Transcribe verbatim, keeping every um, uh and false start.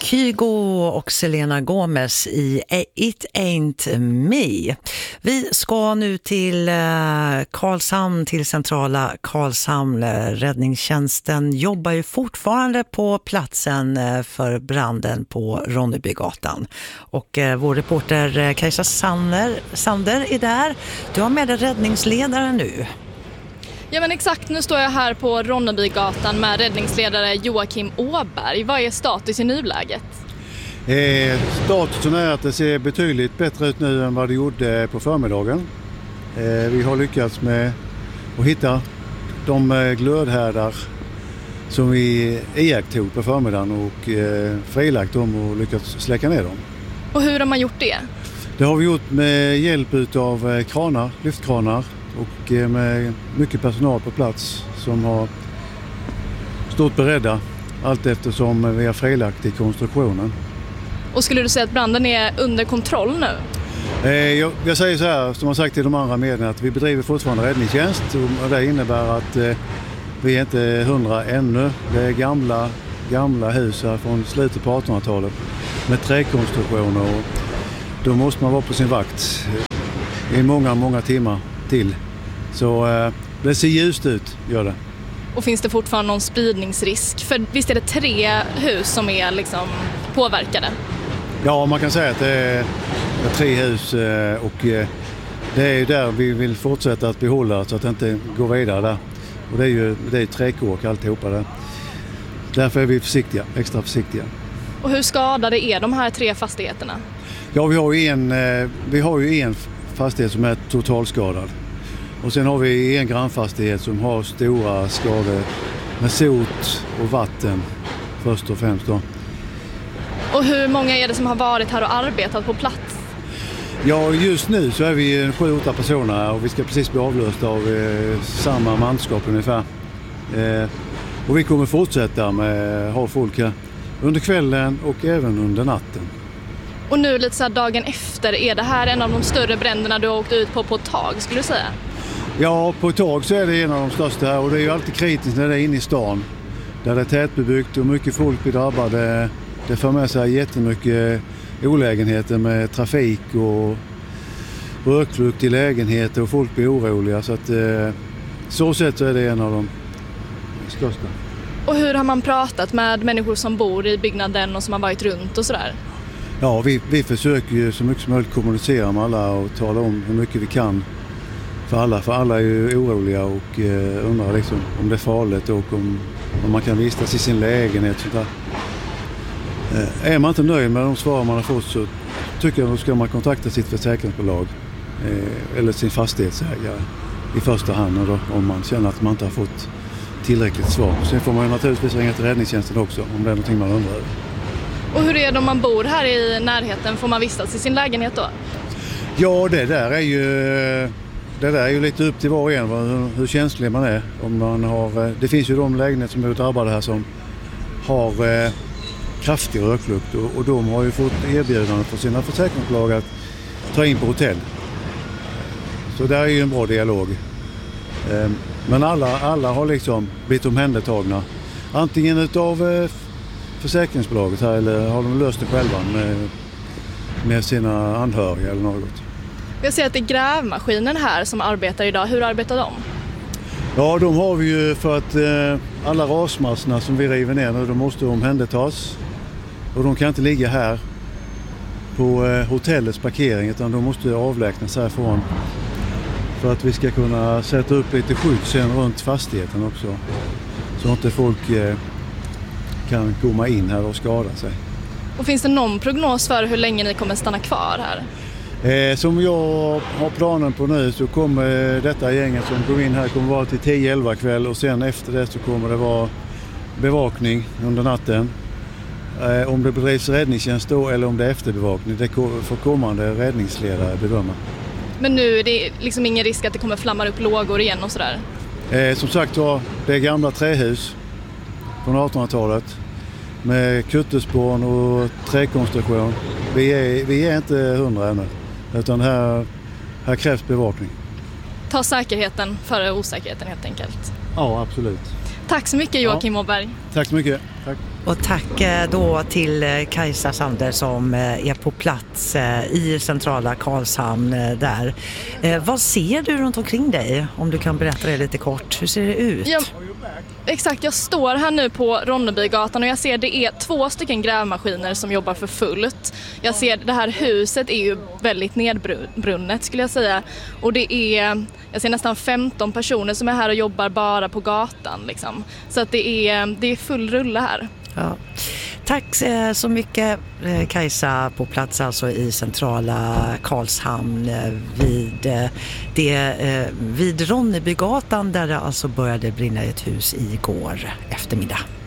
Kygo och Selena Gomez i It Ain't Me. Vi ska nu till Karlshamn, till centrala Karlshamn. Räddningstjänsten jobbar ju fortfarande på platsen för branden på Ronnebygatan. Och vår reporter Kajsa Sander, Sander är där. Du har med dig räddningsledaren nu. Ja men exakt, nu står jag här på Ronnebygatan med räddningsledare Joakim Åberg. Vad är status i nuläget? Eh, statusen är att det ser betydligt bättre ut nu än vad det gjorde på förmiddagen. Eh, vi har lyckats med att hitta de glödhärdar som vi iakttog på förmiddagen och eh, frilagt dem och lyckats släcka ner dem. Och hur har man gjort det? Det har vi gjort med hjälp av kranar, lyftkranar. Och med mycket personal på plats som har stått beredda allt eftersom vi har frilagt i konstruktionen. Och skulle du säga att branden är under kontroll nu? Eh, jag, jag säger så här, som jag sagt till de andra medierna, att vi bedriver fortfarande räddningstjänst. Och det innebär att eh, vi är inte hundra ännu. Det är gamla, gamla hus här från slutet på artonhundratalet med träkonstruktioner. Och då måste man vara på sin vakt i många, många timmar till. Så eh, det ser ljust ut, gör det. Och finns det fortfarande någon spridningsrisk? För visst är det tre hus som är liksom påverkade? Ja, man kan säga att det är tre hus eh, och eh, det är ju där vi vill fortsätta att behålla så att det inte går vidare där. Och det är ju det är träkåk alltihopa där. Därför är vi försiktiga, extra försiktiga. Och hur skadade är de här tre fastigheterna? Ja, vi har ju en, eh, vi har ju en fastighet som är totalskadad. Och sen har vi en grannfastighet som har stora skador med sot och vatten först och främst då. Och hur många är det som har varit här och arbetat på plats? Ja, just nu så är vi sju åtta personer här och vi ska precis bli avlösta av eh, samma manskap ungefär. Eh, och vi kommer fortsätta med att ha folk här under kvällen och även under natten. Och nu lite så här dagen efter, är det här en av de större bränderna du har åkt ut på på ett tag, skulle du säga? Ja, på ett tag så är det en av de största här och det är ju alltid kritiskt när det är inne i stan. Där det är tätbebyggt och mycket folk blir drabbade. Det för med sig jättemycket olägenheter med trafik och röklukt i lägenheter och folk blir oroliga. Så att så sätt så är det en av de största. Och hur har man pratat med människor som bor i byggnaden och som har varit runt och sådär? Ja, vi, vi försöker ju så mycket som möjligt kommunicera med alla och tala om hur mycket vi kan för alla. För alla är ju oroliga och eh, undrar liksom om det är farligt och om, om man kan vistas i sin lägenhet. Sånt där. Eh, är man inte nöjd med de svar man har fått så tycker jag att då ska man kontakta sitt försäkringsbolag eh, eller sin fastighetsägare i första hand då, om man känner att man inte har fått tillräckligt svar. Sen får man ju naturligtvis ringa till räddningstjänsten också om det är någonting man undrar över. Och hur är det om man bor här i närheten? Får man vistas i sin lägenhet då? Ja, det där är ju, det där är ju lite upp till var och en hur, hur känslig man är. Om man har, det finns ju de lägenheter som är drabbade här som har eh, kraftig röklukt och, och de har ju fått erbjudande för sina försäkringsbolag att ta in på hotell. Så det är ju en bra dialog. Eh, men alla, alla har liksom blivit omhändertagna. Antingen utav eh, försäkringsbolaget här eller har de löst det själva med, med sina anhöriga eller något. Jag ser att det är grävmaskinen här som arbetar idag. Hur arbetar de? Ja, de har vi ju för att eh, alla rasmassorna som vi river ner nu, de måste omhändertas. Och de kan inte ligga här på eh, hotellets parkering utan de måste avlägsnas härifrån. För att vi ska kunna sätta upp lite skydd sen runt fastigheten också. Så inte folk eh, kan komma in här och skada sig. Och finns det någon prognos för hur länge ni kommer stanna kvar här? Eh, som jag har planen på nu så kommer detta gänget som går in här kommer vara till tio elva kväll och sen efter det så kommer det vara bevakning under natten. Eh, om det bedrivs räddningstjänst då eller om det är efterbevakning, det får kommande räddningsledare bedöma. Men nu är det liksom ingen risk att det kommer flamma upp lågor igen och sådär? Eh, som sagt var, det är gamla trähus från artonhundratalet med kutterspån och träkonstruktion. Vi är, vi är inte hundra ännu, utan här, här krävs bevakning. Ta säkerheten före osäkerheten helt enkelt. Ja, absolut. Tack så mycket Joakim ja. Åberg. Tack så mycket. Tack. Och tack då till Kajsa Sander som är på plats i centrala Karlshamn där. Vad ser du runt omkring dig, om du kan berätta det lite kort? Hur ser det ut? Ja, exakt, jag står här nu på Ronnebygatan och jag ser det är två stycken grävmaskiner som jobbar för fullt. Jag ser det här huset är ju väldigt nedbrunnet skulle jag säga. Och det är, jag ser nästan femton personer som är här och jobbar bara på gatan liksom. Så att det är, det är full rulle här. Ja. Tack så mycket Kajsa på plats alltså i centrala Karlshamn vid, det, vid Ronnebygatan där det alltså började brinna ett hus igår eftermiddag.